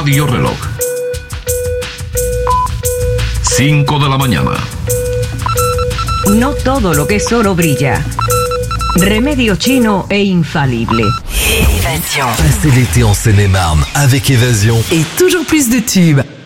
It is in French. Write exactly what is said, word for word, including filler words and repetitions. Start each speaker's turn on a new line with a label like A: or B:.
A: Radio Reloj. cinco de la mañana.
B: No todo lo que es oro brilla. Remedio chino e infalible.
C: Passez l'été en Seine-et-Marne avec Évasion.
D: Et toujours plus de tubes.